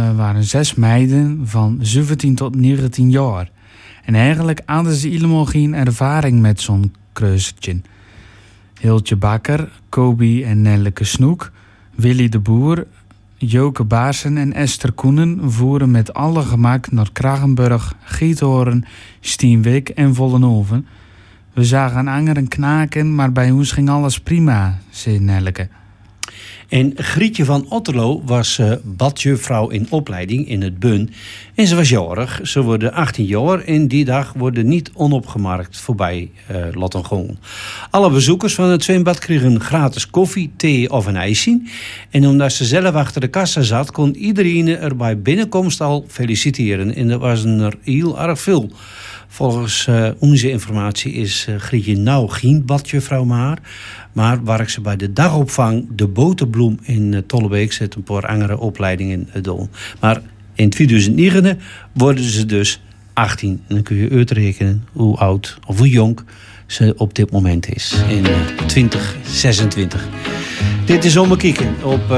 waren 6 meiden van 17 tot 19 jaar. En eigenlijk hadden ze helemaal geen ervaring met zo'n kruisertje. Hiltje Bakker, Kobi en Nelleke Snoek, Willy de Boer, Joke Baarsen en Esther Koenen voeren met alle gemak naar Kraggenburg, Giethoorn, Stienwijk en Vollenhoven. We zagen angeren knaken, maar bij ons ging alles prima, zei Nelleke. En Grietje van Otterlo was badjuffrouw in opleiding in het Bun. En ze was jarig. Ze wordt 18 jaar en die dag worden niet onopgemerkt voorbij laten gaan. Alle bezoekers van het zwembad kregen gratis koffie, thee of een ijsje. En omdat ze zelf achter de kassa zat, kon iedereen er bij binnenkomst al feliciteren. En dat was er heel erg veel. Volgens onze informatie is Grietje nou geen badjuffrouw maar werkt ze bij de dagopvang De Boterbloem in Tollebeek. Zit een paar andere opleidingen doen. Maar in 2009 worden ze dus 18. En dan kun je uitrekenen hoe oud of hoe jong ze op dit moment is. In 2026. Dit is Om te Kieken op